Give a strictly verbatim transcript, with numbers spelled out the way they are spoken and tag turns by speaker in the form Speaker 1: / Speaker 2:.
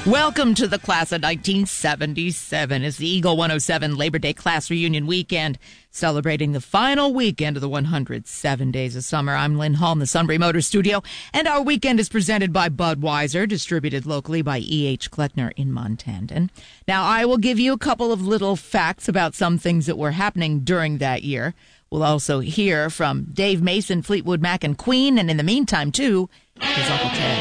Speaker 1: Welcome to the class of nineteen seventy-seven. It's the Eagle one oh seven Labor Day class reunion weekend, celebrating the final weekend of the one hundred seven days of summer. I'm Lynn Hall in the Sunbury Motor Studio, and our weekend is presented by Budweiser, distributed locally by E H. Kleckner in Montanton. Now, I will give you a couple of little facts about some things that were happening during that year. We'll also hear from Dave Mason, Fleetwood Mac, and Queen, and in the meantime, too, his Uncle Ted.